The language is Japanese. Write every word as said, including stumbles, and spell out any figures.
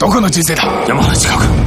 どこの人生だ？ 山の近く。